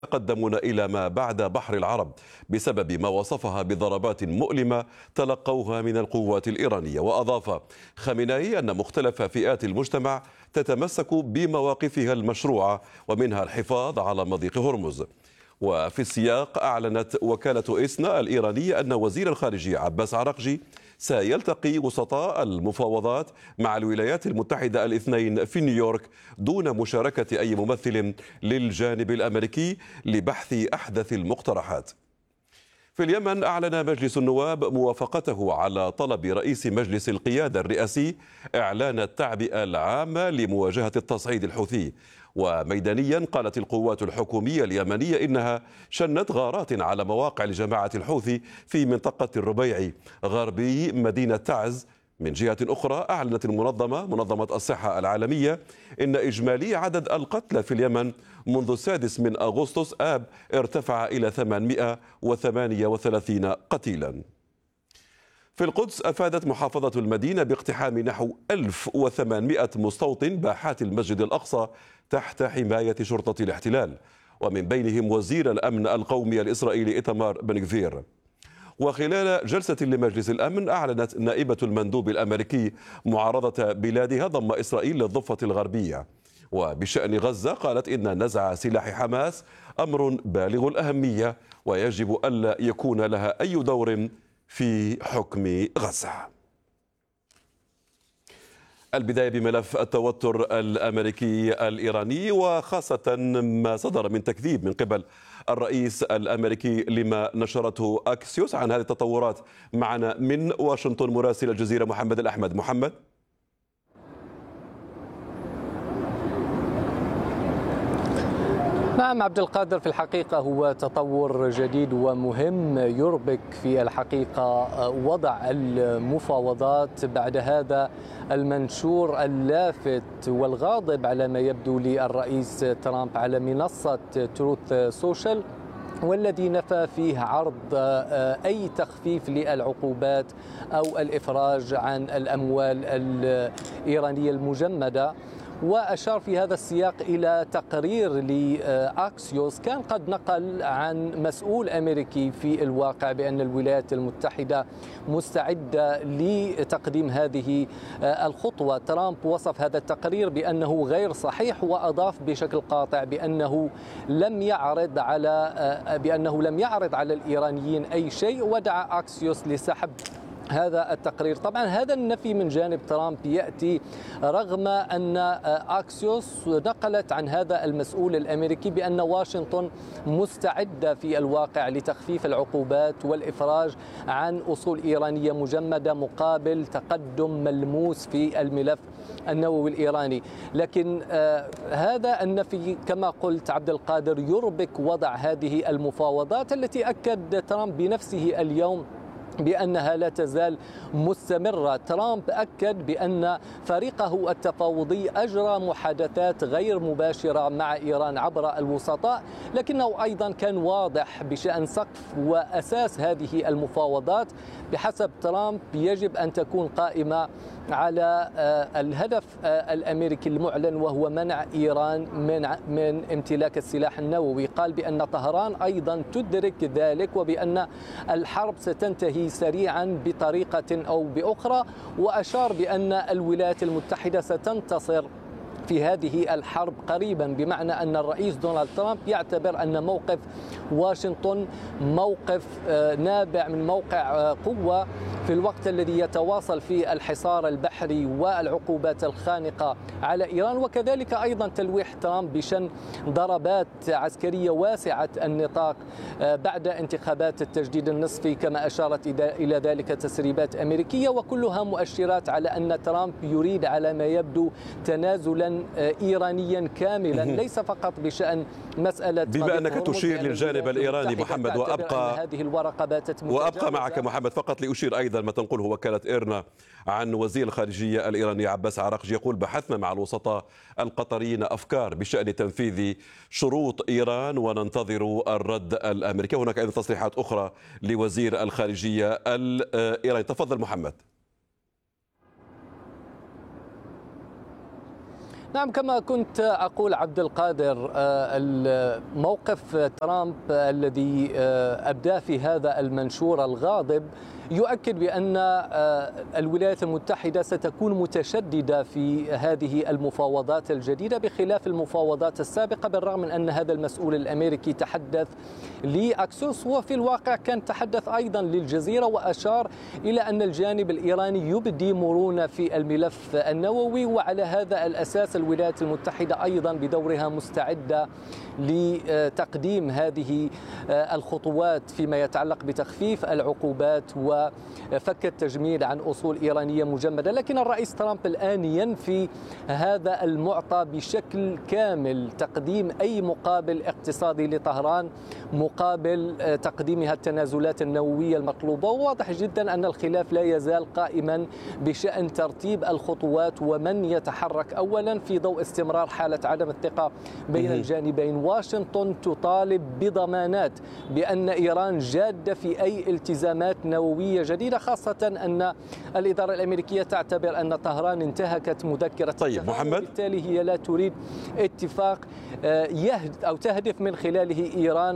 يتقدمون إلى ما بعد بحر العرب بسبب ما وصفها بضربات مؤلمة تلقوها من القوات الإيرانية. وأضاف خامنئي أن مختلف فئات المجتمع تتمسك بمواقفها المشروعة ومنها الحفاظ على مضيق هرمز. وفي السياق أعلنت وكالة إسنا الإيرانية أن وزير الخارجية عباس عراقجي سيلتقي وسطاء المفاوضات مع الولايات المتحدة الاثنين في نيويورك دون مشاركة أي ممثل للجانب الأمريكي لبحث أحدث المقترحات. في اليمن أعلن مجلس النواب موافقته على طلب رئيس مجلس القيادة الرئاسي إعلان التعبئة العامة لمواجهة التصعيد الحوثي. وميدانيا قالت القوات الحكومية اليمنية إنها شنت غارات على مواقع لجماعة الحوثي في منطقة الربيع غربي مدينة تعز. من جهة أخرى أعلنت منظمة الصحة العالمية إن إجمالي عدد القتلى في اليمن منذ 6 أغسطس آب ارتفع إلى 838 قتيلا. في القدس أفادت محافظة المدينة باقتحام نحو 1800 مستوطن باحات المسجد الأقصى تحت حماية شرطة الاحتلال، ومن بينهم وزير الأمن القومي الإسرائيلي إيتمار بن غفير. وخلال جلسة لمجلس الأمن أعلنت نائبة المندوب الأمريكي معارضة بلادها ضم إسرائيل للضفة الغربية. وبشأن غزة قالت إن نزع سلاح حماس أمر بالغ الأهمية ويجب ألا يكون لها أي دور في حكم غزة. البداية بملف التوتر الأمريكي الإيراني، وخاصة ما صدر من تكذيب من قبل الرئيس الأمريكي لما نشرته أكسيوس عن هذه التطورات. معنا من واشنطن مراسل الجزيرة محمد الأحمد. محمد. نعم عبد القادر، في الحقيقة هو تطور جديد ومهم يربك في الحقيقة وضع المفاوضات بعد هذا المنشور اللافت والغاضب على ما يبدو للرئيس ترامب على منصة تروث سوشيال، والذي نفى فيه عرض أي تخفيف للعقوبات أو الإفراج عن الأموال الإيرانية المجمدة. وأشار في هذا السياق إلى تقرير لأكسيوس كان قد نقل عن مسؤول أمريكي في الواقع بأن الولايات المتحدة مستعدة لتقديم هذه الخطوة. ترامب وصف هذا التقرير بأنه غير صحيح، وأضاف بشكل قاطع بأنه لم يعرض على الإيرانيين أي شيء، ودعا أكسيوس لسحب هذا التقرير. طبعا هذا النفي من جانب ترامب يأتي رغم أن أكسيوس نقلت عن هذا المسؤول الأمريكي بأن واشنطن مستعدة في الواقع لتخفيف العقوبات والإفراج عن أصول إيرانية مجمدة مقابل تقدم ملموس في الملف النووي الإيراني. لكن هذا النفي كما قلت عبد القادر يربك وضع هذه المفاوضات التي أكد ترامب بنفسه اليوم بأنها لا تزال مستمرة. ترامب أكد بأن فريقه التفاوضي أجرى محادثات غير مباشرة مع إيران عبر الوسطاء، لكنه أيضا كان واضح بشأن سقف وأساس هذه المفاوضات. بحسب ترامب يجب أن تكون قائمة على الهدف الأمريكي المعلن، وهو منع إيران من امتلاك السلاح النووي. قال بأن طهران أيضا تدرك ذلك، وبأن الحرب ستنتهي سريعا بطريقة أو بأخرى، وأشار بأن الولايات المتحدة ستنتصر في هذه الحرب قريبا، بمعنى أن الرئيس دونالد ترامب يعتبر أن موقف واشنطن موقف نابع من موقع قوة في الوقت الذي يتواصل فيه الحصار البحري والعقوبات الخانقة على إيران، وكذلك أيضا تلويح ترامب بشن ضربات عسكرية واسعة النطاق بعد انتخابات التجديد النصفي، كما أشارت إلى ذلك تسريبات أمريكية، وكلها مؤشرات على أن ترامب يريد على ما يبدو تنازلا إيرانيا كاملا، ليس فقط بشأن مسألة. بما أنك تشير للجانب الإيراني محمد، وأبقى معك محمد، فقط لأشير أيضا ما تنقله وكالة إيرنا عن وزير الخارجية الإيراني عباس عراقجي، يقول: بحثنا مع الوسطاء القطريين أفكار بشأن تنفيذ شروط إيران وننتظر الرد الأمريكي. هناك أيضا تصريحات أخرى لوزير الخارجية الإيراني. تفضل محمد. نعم، كما كنت أقول عبد القادر، موقف ترامب الذي أبداه في هذا المنشور الغاضب يؤكد بأن الولايات المتحدة ستكون متشددة في هذه المفاوضات الجديدة بخلاف المفاوضات السابقة، بالرغم من أن هذا المسؤول الأمريكي تحدث لأكسيوس وفي الواقع كان تحدث أيضا للجزيرة، وأشار إلى أن الجانب الإيراني يبدي مرونة في الملف النووي، وعلى هذا الأساس الولايات المتحدة أيضا بدورها مستعدة لتقديم هذه الخطوات فيما يتعلق بتخفيف العقوبات وفك التجميد عن أصول إيرانية مجمدة. لكن الرئيس ترامب الآن ينفي هذا المعطى بشكل كامل، تقديم أي مقابل اقتصادي لطهران مقابل تقديمها التنازلات النووية المطلوبة. وواضح جدا أن الخلاف لا يزال قائما بشأن ترتيب الخطوات ومن يتحرك أولا في ضوء استمرار حالة عدم الثقة بين الجانبين. واشنطن تطالب بضمانات بأن إيران جادة في أي التزامات نووية جديدة، خاصة أن الإدارة الأمريكية تعتبر أن طهران انتهكت مذكرة طيب محمد، وبالتالي هي لا تريد اتفاق تهدف من خلاله إيران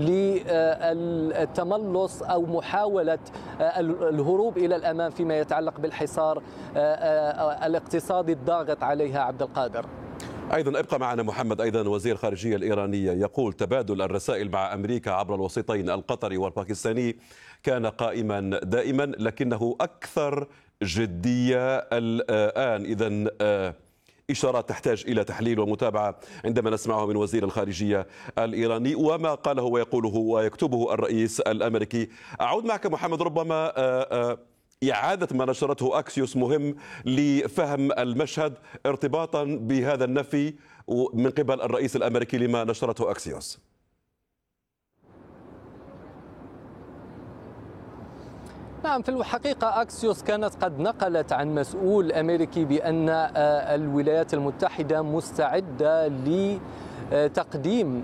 للتملص أو محاولة الهروب إلى الأمام فيما يتعلق بالحصار الاقتصادي الضاغط عليها. عبد القادر، أيضا ابقى معنا محمد. أيضا وزير الخارجية الإيرانية يقول تبادل الرسائل مع أمريكا عبر الوسيطين القطري والباكستاني كان قائما دائما، لكنه أكثر جدية الآن. إذن إشارات تحتاج إلى تحليل ومتابعة عندما نسمعه من وزير الخارجية الإيراني وما قاله ويقوله ويكتبه الرئيس الأمريكي. أعود معك محمد، ربما إعادة ما نشرته أكسيوس مهم لفهم المشهد ارتباطا بهذا النفي من قبل الرئيس الأمريكي لما نشرته أكسيوس. نعم، في الحقيقة أكسيوس كانت قد نقلت عن مسؤول أمريكي بأن الولايات المتحدة مستعدة لتقديم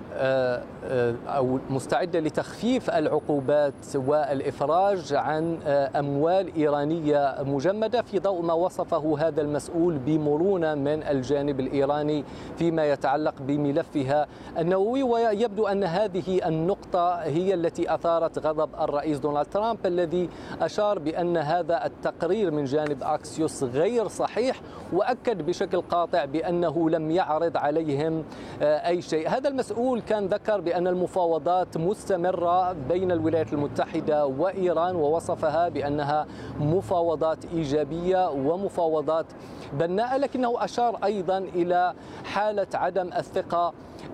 أو مستعدة لتخفيف العقوبات والإفراج عن أموال إيرانية مجمدة في ضوء ما وصفه هذا المسؤول بمرونة من الجانب الإيراني فيما يتعلق بملفها النووي. ويبدو أن هذه النقطة هي التي أثارت غضب الرئيس دونالد ترامب، الذي أشار بأن هذا التقرير من جانب أكسيوس غير صحيح، وأكد بشكل قاطع بأنه لم يعرض عليهم أي شيء. هذا المسؤول كان ذكر بأن المفاوضات مستمرة بين الولايات المتحدة وإيران، ووصفها بأنها مفاوضات إيجابية ومفاوضات بناءة، لكنه أشار أيضا إلى حالة عدم الثقة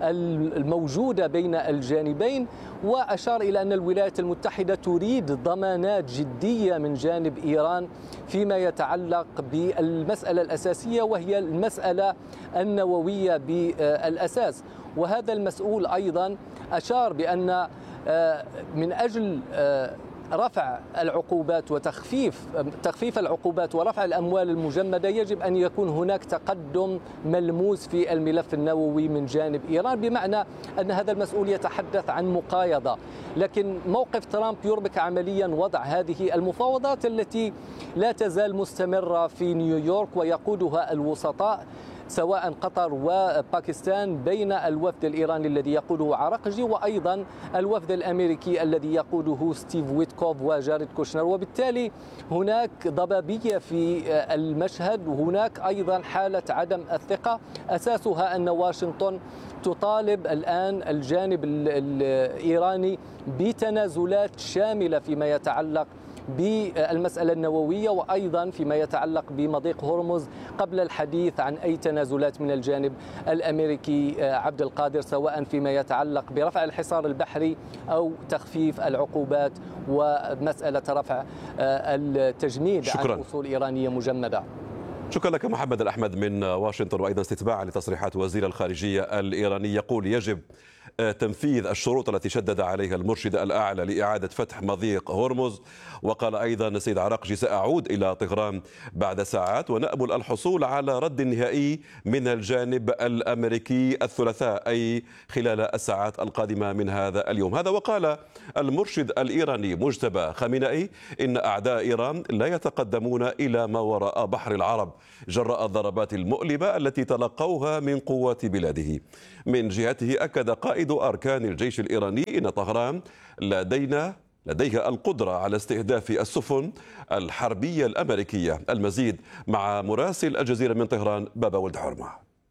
الموجودة بين الجانبين، وأشار إلى أن الولايات المتحدة تريد ضمانات جدية من جانب إيران فيما يتعلق بالمسألة الأساسية وهي المسألة النووية بالأساس. وهذا المسؤول أيضا أشار بأن من أجل رفع العقوبات تخفيف العقوبات ورفع الأموال المجمدة يجب أن يكون هناك تقدم ملموس في الملف النووي من جانب إيران، بمعنى أن هذا المسؤول يتحدث عن مقايضة. لكن موقف ترامب يربك عمليا وضع هذه المفاوضات التي لا تزال مستمرة في نيويورك ويقودها الوسطاء سواء قطر وباكستان، بين الوفد الإيراني الذي يقوده عرقجي وأيضا الوفد الأمريكي الذي يقوده ستيف ويتكوف وجاريد كوشنر. وبالتالي هناك ضبابية في المشهد، وهناك أيضا حالة عدم الثقة أساسها أن واشنطن تطالب الآن الجانب الإيراني بتنازلات شاملة فيما يتعلق بالمسألة النووية وأيضا فيما يتعلق بمضيق هرمز قبل الحديث عن أي تنازلات من الجانب الأمريكي. عبد القادر، سواء فيما يتعلق برفع الحصار البحري أو تخفيف العقوبات ومسألة رفع التجميد عن أصول إيرانية مجمدة. شكرا لك محمد الأحمد من واشنطن. وأيضا استتباعا لتصريحات وزير الخارجية الإيراني يقول يجب تنفيذ الشروط التي شدد عليها المرشد الأعلى لإعادة فتح مضيق هرمز. وقال أيضا السيد عراقجي: سأعود إلى طهران بعد ساعات ونأمل الحصول على رد نهائي من الجانب الأمريكي الثلاثاء، أي خلال الساعات القادمة من هذا اليوم. هذا وقال المرشد الإيراني مجتبى خامنئي إن أعداء إيران لا يتقدمون إلى ما وراء بحر العرب جراء الضربات المؤلمة التي تلقوها من قوات بلاده. من جهته أكد قائد أركان الجيش الإيراني إن طهران لديها القدرة على استهداف السفن الحربية الأمريكية. المزيد مع مراسل الجزيرة من طهران بابا ولد حرمة.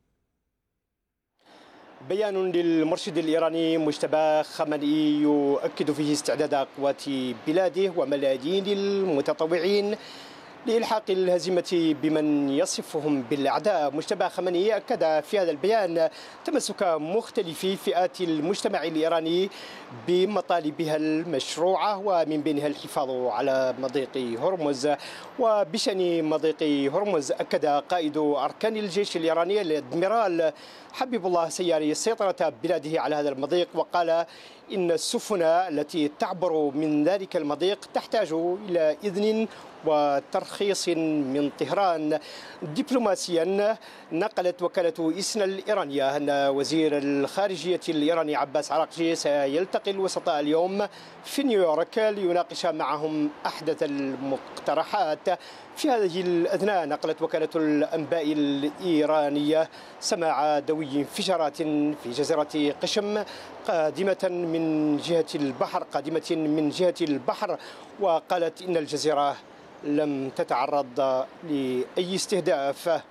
بيان للمرشد الإيراني مجتبى خامنئي يؤكد فيه استعداد قوات بلاده وملايين المتطوعين لإلحاق الهزيمة بمن يصفهم بالأعداء. مجتبى خامنئي أكد في هذا البيان تمسك مختلف فئات المجتمع الإيراني بمطالبها المشروعة، ومن بينها الحفاظ على مضيق هرمز. وبشأن مضيق هرمز أكد قائد أركان الجيش الإيراني الأدميرال حبيب الله سياري سيطرة بلاده على هذا المضيق، وقال إن السفن التي تعبر من ذلك المضيق تحتاج إلى إذن وترخيص من طهران. دبلوماسيا، نقلت وكالة إسنا الإيرانية أن وزير الخارجية الإيراني عباس عراقجي سيلتقي الوسطاء اليوم في نيويورك ليناقش معهم أحدث المقترحات. في هذه الأثناء نقلت وكالة الأنباء الإيرانية سماع دوي انفجارات في جزيرة قشم قادمة من جهة البحر، وقالت إن الجزيرة لم تتعرض لأي استهداف.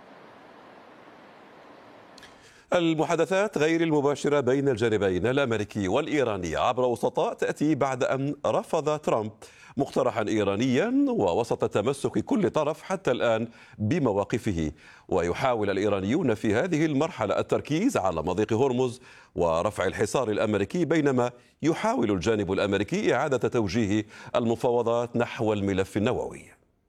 المحادثات غير المباشرة بين الجانبين الأمريكي والإيراني عبر وسطاء تأتي بعد أن رفض ترامب مقترحا إيرانيا ووسط تمسك كل طرف حتى الآن بمواقفه. ويحاول الإيرانيون في هذه المرحلة التركيز على مضيق هرمز ورفع الحصار الأمريكي، بينما يحاول الجانب الأمريكي إعادة توجيه المفاوضات نحو الملف النووي.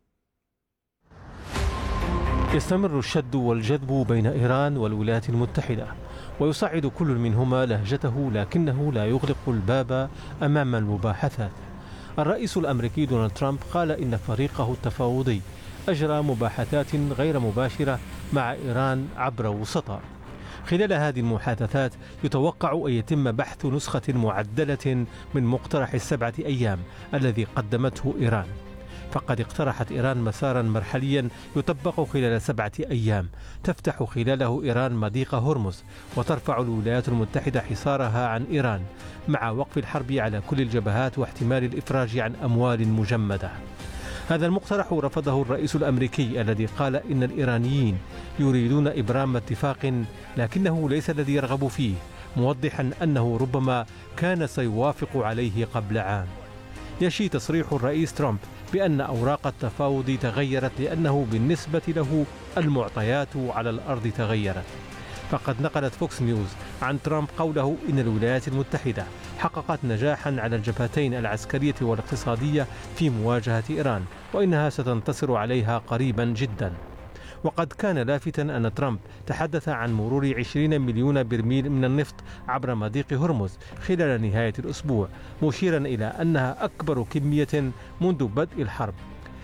يستمر الشد والجذب بين إيران والولايات المتحدة، ويصعد كل منهما لهجته، لكنه لا يغلق الباب أمام المباحثات. الرئيس الأمريكي دونالد ترامب قال إن فريقه التفاوضي أجرى مباحثات غير مباشرة مع إيران عبر وسطاء. خلال هذه المحادثات يتوقع أن يتم بحث نسخة معدلة من مقترح ال7 أيام الذي قدمته إيران. فقد اقترحت إيران مسارا مرحليا يطبق خلال 7 أيام تفتح خلاله إيران مضيق هرمز وترفع الولايات المتحدة حصارها عن إيران مع وقف الحرب على كل الجبهات واحتمال الإفراج عن أموال مجمدة. هذا المقترح رفضه الرئيس الأمريكي الذي قال إن الإيرانيين يريدون إبرام اتفاق لكنه ليس الذي يرغب فيه، موضحا أنه ربما كان سيوافق عليه قبل عام. يشي تصريح الرئيس ترامب بأن أوراق التفاوض تغيرت لأنه بالنسبة له المعطيات على الأرض تغيرت. فقد نقلت فوكس نيوز عن ترامب قوله إن الولايات المتحدة حققت نجاحا على الجبهتين العسكرية والاقتصادية في مواجهة إيران، وإنها ستنتصر عليها قريبا جدا. وقد كان لافتا أن ترامب تحدث عن مرور 20 مليون برميل من النفط عبر مضيق هرمز خلال نهاية الأسبوع، مشيرا إلى أنها أكبر كمية منذ بدء الحرب.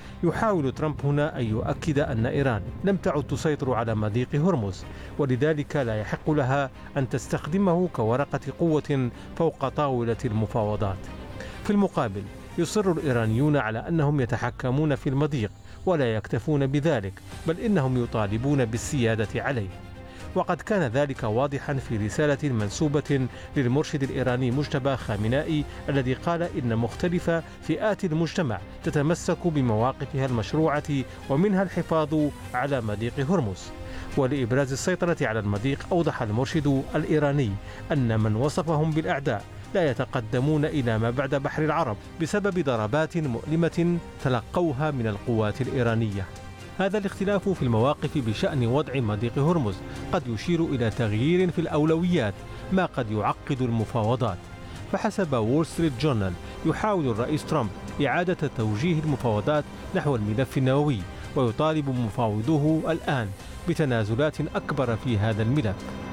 يحاول ترامب هنا أن يؤكد أن إيران لم تعد تسيطر على مضيق هرمز، ولذلك لا يحق لها أن تستخدمه كورقة قوة فوق طاولة المفاوضات. في المقابل يصر الإيرانيون على أنهم يتحكمون في المضيق ولا يكتفون بذلك، بل إنهم يطالبون بالسيادة عليه. وقد كان ذلك واضحا في رسالة منسوبة للمرشد الإيراني مجتبى خامنئي الذي قال إن مختلف فئات المجتمع تتمسك بمواقفها المشروعة ومنها الحفاظ على مضيق هرمز. ولإبراز السيطرة على المضيق أوضح المرشد الإيراني أن من وصفهم بالأعداء لا يتقدمون إلى ما بعد بحر العرب بسبب ضربات مؤلمة تلقوها من القوات الإيرانية. هذا الاختلاف في المواقف بشأن وضع مضيق هرمز قد يشير إلى تغيير في الأولويات، ما قد يعقد المفاوضات. فحسب وول ستريت جورنال يحاول الرئيس ترامب إعادة توجيه المفاوضات نحو الملف النووي، ويطالب مفاوضوه الآن بتنازلات أكبر في هذا الملف.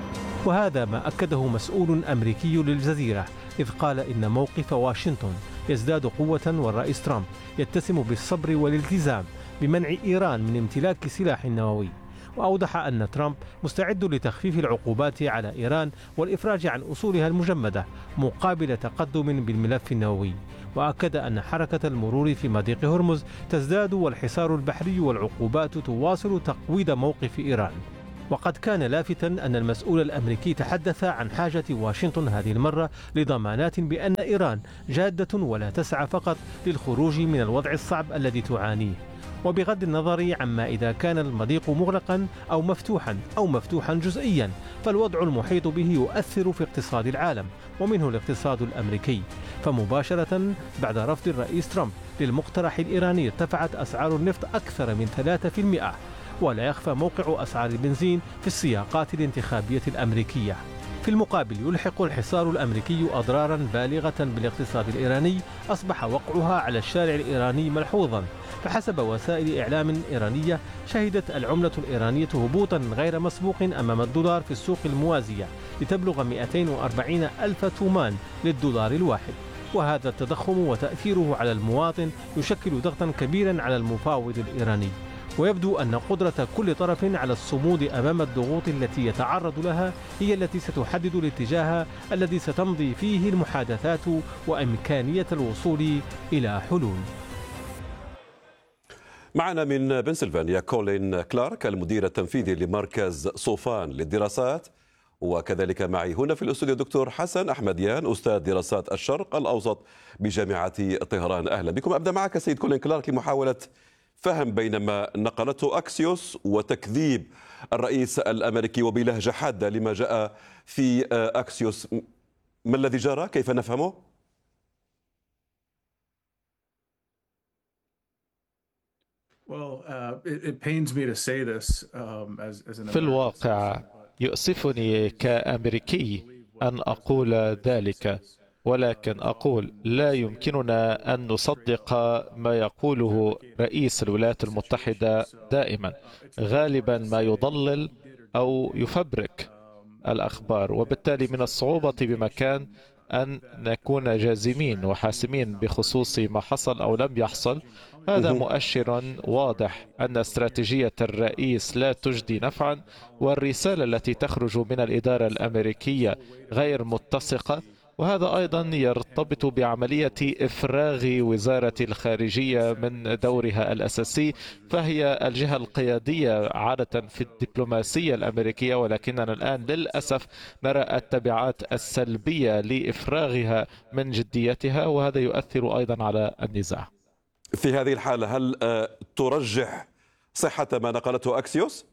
وهذا ما أكده مسؤول أمريكي للجزيرة، إذ قال إن موقف واشنطن يزداد قوة، والرئيس ترامب يتسم بالصبر والالتزام بمنع إيران من امتلاك سلاح نووي. وأوضح أن ترامب مستعد لتخفيف العقوبات على إيران والإفراج عن أصولها المجمدة مقابل تقدم بالملف النووي. وأكد أن حركة المرور في مضيق هرمز تزداد، والحصار البحري والعقوبات تواصل تقويض موقف إيران. وقد كان لافتا أن المسؤول الأمريكي تحدث عن حاجة واشنطن هذه المرة لضمانات بأن إيران جادة ولا تسعى فقط للخروج من الوضع الصعب الذي تعانيه، وبغض النظر عما إذا كان المضيق مغلقا أو مفتوحا جزئيا، فالوضع المحيط به يؤثر في اقتصاد العالم ومنه الاقتصاد الأمريكي. فمباشرة بعد رفض الرئيس ترامب للمقترح الإيراني ارتفعت أسعار النفط أكثر من 3%، ولا يخفى موقع أسعار البنزين في السياقات الانتخابية الأمريكية. في المقابل يلحق الحصار الأمريكي أضرارا بالغة بالاقتصاد الإيراني أصبح وقعها على الشارع الإيراني ملحوظا. فحسب وسائل إعلام إيرانية شهدت العملة الإيرانية هبوطا غير مسبوق أمام الدولار في السوق الموازية لتبلغ 240 ألف تومان للدولار الواحد. وهذا التضخم وتأثيره على المواطن يشكل ضغطا كبيرا على المفاوض الإيراني. ويبدو أن قدرة كل طرف على الصمود أمام الضغوط التي يتعرض لها هي التي ستحدد الاتجاه الذي ستمضي فيه المحادثات وإمكانية الوصول إلى حلول. معنا من بنسلفانيا كولين كلارك المدير التنفيذي لمركز صوفان للدراسات، وكذلك معي هنا في الاستوديو دكتور حسن أحمديان أستاذ دراسات الشرق الأوسط بجامعة طهران. أهلا بكم. أبدأ معك سيد كولين كلارك لمحاولة فهم بين ما نقلته أكسيوس وتكذيب الرئيس الأمريكي وبلهجة حادة لما جاء في أكسيوس. ما الذي جرى؟ كيف نفهمه؟ في الواقع يؤسفني كأمريكي أن أقول ذلك، ولكن أقول لا يمكننا أن نصدق ما يقوله رئيس الولايات المتحدة دائما. غالبا ما يضلل أو يفبرك الأخبار، وبالتالي من الصعوبة بمكان أن نكون جازمين وحاسمين بخصوص ما حصل أو لم يحصل. هذا مؤشر واضح أن استراتيجية الرئيس لا تجدي نفعا، والرسالة التي تخرج من الإدارة الأمريكية غير متسقة. وهذا أيضا يرتبط بعملية إفراغ وزارة الخارجية من دورها الأساسي، فهي الجهة القيادية عادة في الدبلوماسية الأمريكية، ولكننا الآن للأسف نرى التبعات السلبية لإفراغها من جديتها، وهذا يؤثر أيضا على النزاع. في هذه الحالة هل ترجح صحة ما نقلته أكسيوس؟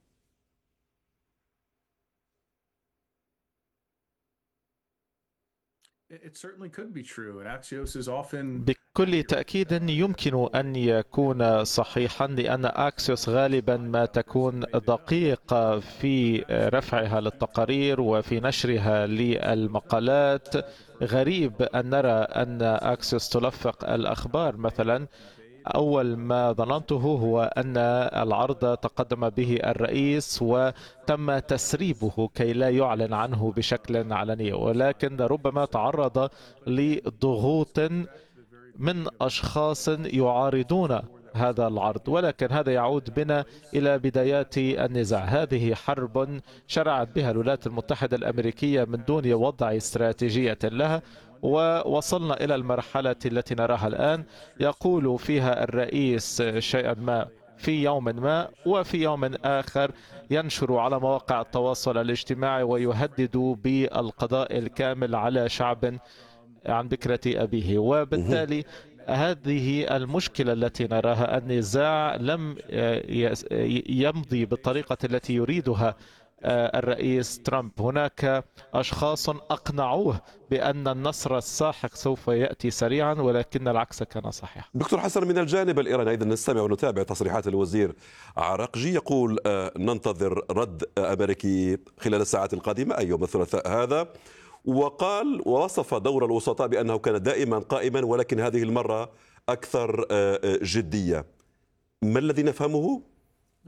بكل تأكيد يمكن أن يكون صحيحا، لأن أكسيوس غالبا ما تكون دقيقة في رفعها للتقارير وفي نشرها للمقالات. غريب أن نرى أن أكسيوس تلفق الأخبار. مثلا أول ما ظننته هو أن العرض تقدم به الرئيس وتم تسريبه كي لا يعلن عنه بشكل علني، ولكن ربما تعرض لضغوط من أشخاص يعارضون هذا العرض. ولكن هذا يعود بنا إلى بدايات النزاع. هذه حرب شرعت بها الولايات المتحدة الأمريكية من دون وضع استراتيجية لها، ووصلنا إلى المرحلة التي نراها الآن. يقول فيها الرئيس شيئا ما في يوم ما، وفي يوم آخر ينشر على مواقع التواصل الاجتماعي ويهدد بالقضاء الكامل على شعب عن بكرة أبيه. وبالتالي هذه المشكلة التي نراها، النزاع لم يمضي بالطريقة التي يريدها الرئيس ترامب. هناك أشخاص أقنعوه بأن النصر الساحق سوف يأتي سريعا، ولكن العكس كان صحيح. دكتور حسن، من الجانب الإيراني أيضا نستمع ونتابع تصريحات الوزير عراقجي، يقول ننتظر رد أمريكي خلال الساعات القادمة أي يوم الثلاثاء هذا، وقال ووصف دور الوسطاء بأنه كان دائما قائما ولكن هذه المرة أكثر جدية. ما الذي نفهمه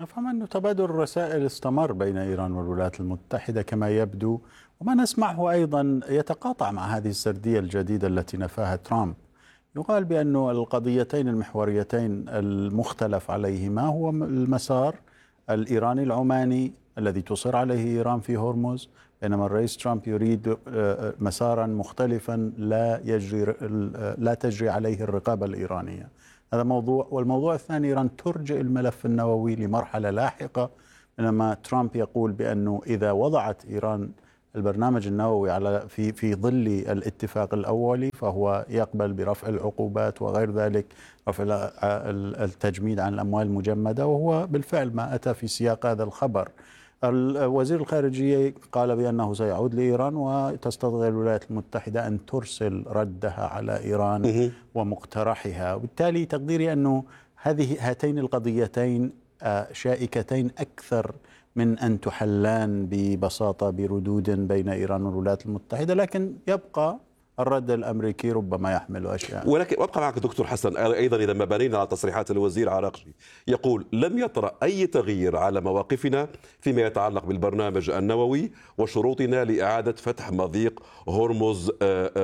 أفهم أن تبادل الرسائل استمر بين إيران والولايات المتحدة كما يبدو، وما نسمعه أيضا يتقاطع مع هذه السردية الجديدة التي نفاها ترامب. يقال بأن القضيتين المحوريتين المختلف عليهما هو المسار الإيراني العماني الذي تصر عليه إيران في هرمز، بينما الرئيس ترامب يريد مسارا مختلفا لا تجري عليه الرقابة الإيرانية. هذا موضوع. والموضوع الثاني، إيران ترجئ الملف النووي لمرحلة لاحقة، بينما ترامب يقول بأنه إذا وضعت إيران البرنامج النووي في ظل الاتفاق الأولي فهو يقبل برفع العقوبات وغير ذلك، رفع التجميد عن الأموال المجمدة، وهو بالفعل ما أتى في سياق هذا الخبر. وزير الخارجية قال بأنه سيعود لإيران وتستطيع الولايات المتحدة أن ترسل ردها على إيران ومقترحها، وبالتالي تقديري أنه هاتين القضيتين شائكتين أكثر من أن تحلان ببساطة بردود بين إيران والولايات المتحدة، لكن يبقى الرد الأمريكي ربما يحمل أشياء. ولكن أبقى معك دكتور حسن أيضا إذا ما بنينا على تصريحات الوزير عراقجي، يقول لم يطرأ أي تغيير على مواقفنا فيما يتعلق بالبرنامج النووي وشروطنا لإعادة فتح مضيق هرمز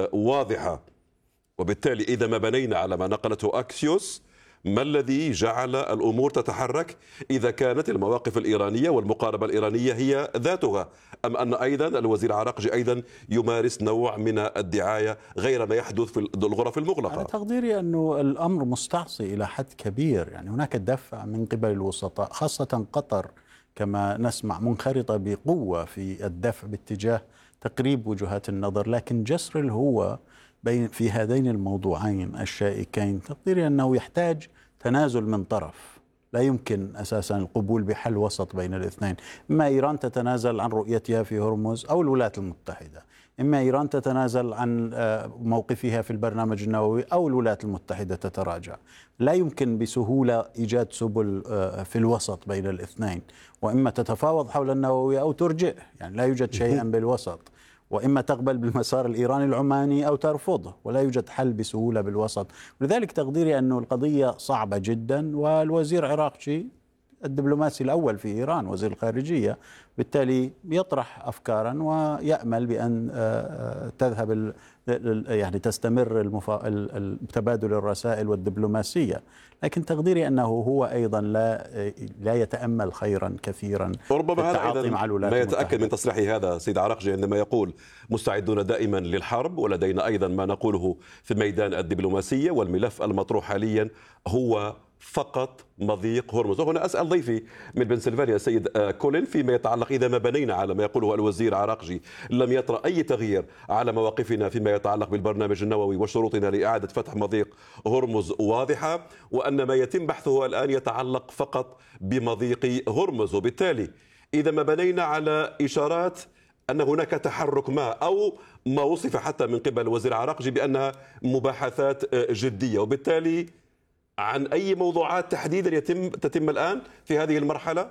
واضحة، وبالتالي إذا ما بنينا على ما نقلته أكسيوس، ما الذي جعل الأمور تتحرك إذا كانت المواقف الإيرانية والمقاربة الإيرانية هي ذاتها، أم أن أيضا الوزير العراقجي أيضا يمارس نوع من الدعاية غير ما يحدث في الغرف المغلقة؟ على تقديري أنه الأمر مستعصي إلى حد كبير، يعني هناك دفع من قبل الوسطاء، خاصة قطر كما نسمع منخرطة بقوة في الدفع باتجاه تقريب وجهات النظر، لكن جسر الهوى في هذين الموضوعين الشائكين تقديري أنه يحتاج تنازل من طرف. لا يمكن أساسا القبول بحل وسط بين الاثنين، إما إيران تتنازل عن رؤيتها في هرمز أو الولايات المتحدة، إما إيران تتنازل عن موقفها في البرنامج النووي أو الولايات المتحدة تتراجع. لا يمكن بسهولة إيجاد سبل في الوسط بين الاثنين، وإما تتفاوض حول النووي أو ترجع، يعني لا يوجد شيئا بالوسط، وإما تقبل بالمسار الإيراني العماني أو ترفضه، ولا يوجد حل بسهولة بالوسط. لذلك تقديري أن القضية صعبة جدا، والوزير عراقجي الدبلوماسي الأول في إيران وزير الخارجية بالتالي يطرح أفكارا ويأمل بأن تذهب يعني تستمر تبادل الرسائل والدبلوماسية، لكن تقديري أنه هو أيضا لا يتأمل خيرا كثيرا. وربما هذا أيضا ما يتأكد من تصريحه هذا سيد عراقجي عندما يقول مستعدون دائما للحرب، ولدينا أيضا ما نقوله في ميدان الدبلوماسية، والملف المطروح حاليا هو فقط مضيق هرمز. وهنا أسأل ضيفي من بنسلفانيا سيد كولين فيما يتعلق إذا ما بنينا على ما يقوله الوزير عراقجي لم يطرأ أي تغيير على مواقفنا فيما يتعلق بالبرنامج النووي وشروطنا لإعادة فتح مضيق هرمز واضحة، وأن ما يتم بحثه الآن يتعلق فقط بمضيق هرمز، وبالتالي إذا ما بنينا على إشارات أن هناك تحرك ما أو ما وصف حتى من قبل الوزير عراقجي بأنها مباحثات جدية، وبالتالي عن أي موضوعات تحديدا تتم الآن في هذه المرحلة؟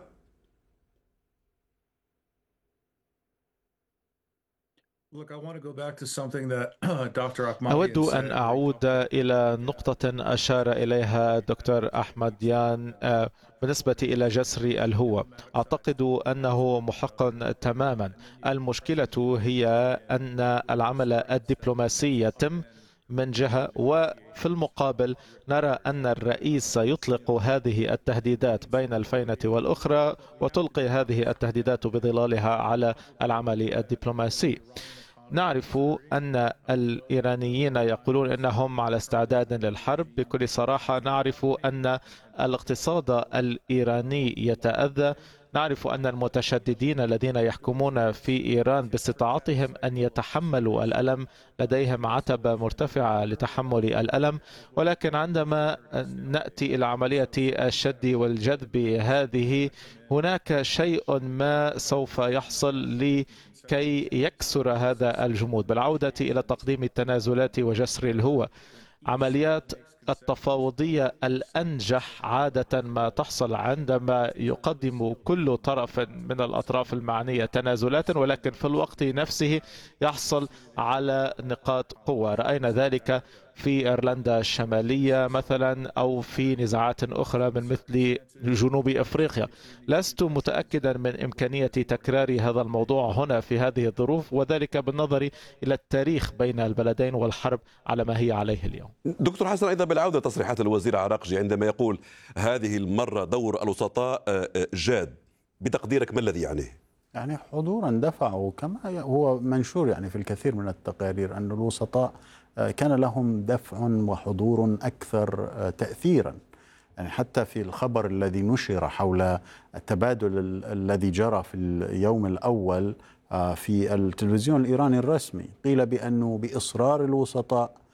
أود أن أعود إلى نقطة أشار إليها الدكتور أحمد يان بالنسبة إلى جسر الهوى. أعتقد أنه محق تماما. المشكلة هي أن العمل الدبلوماسي يتم من جهة، وفي المقابل نرى أن الرئيس يطلق هذه التهديدات بين الفينة والأخرى، وتلقي هذه التهديدات بظلالها على العمل الدبلوماسي. نعرف أن الإيرانيين يقولون أنهم على استعداد للحرب. بكل صراحة نعرف أن الاقتصاد الإيراني يتأذى. نعرف أن المتشددين الذين يحكمون في إيران باستطاعتهم أن يتحملوا الألم لديهم عتبة مرتفعة لتحمل الألم، ولكن عندما نأتي إلى عملية الشد والجذب هذه هناك شيء ما سوف يحصل لكي يكسر هذا الجمود بالعودة إلى تقديم التنازلات وجسر الهوى. عمليات التفاوضية الأنجح عادة ما تحصل عندما يقدم كل طرف من الأطراف المعنية تنازلات، ولكن في الوقت نفسه يحصل على نقاط قوة. رأينا ذلك في إيرلندا الشمالية مثلا أو في نزاعات أخرى من مثل جنوب أفريقيا. لست متأكدا من إمكانية تكرار هذا الموضوع هنا في هذه الظروف، وذلك بالنظر إلى التاريخ بين البلدين والحرب على ما هي عليه اليوم. دكتور حسن، أيضا بالعودة تصريحات الوزير عراقجي عندما يقول هذه المرة دور الوسطاء جاد، بتقديرك ما الذي يعنيه؟ يعني حضورا دفعوا كما هو منشور يعني في الكثير من التقارير أن الوسطاء كان لهم دفع وحضور أكثر تأثيرا. يعني حتى في الخبر الذي نشر حول التبادل الذي جرى في اليوم الأول في التلفزيون الإيراني الرسمي، قيل بأنه بإصرار الوسطاء